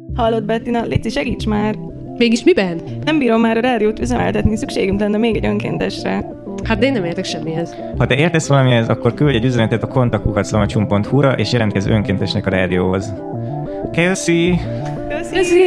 Hallod, Bettina, léci, segíts már! Mégis miben? Nem bírom már a rádiót üzemeltetni, szükségünk lenne még egy önkéntesre. Hát de én nem értek semmihez. Ha te értesz valamihez, akkor küldj egy üzenetet a kontaktkukac.lamacsun.hu-ra és jelentkezz önkéntesnek a rádióhoz. Köszi! Köszi!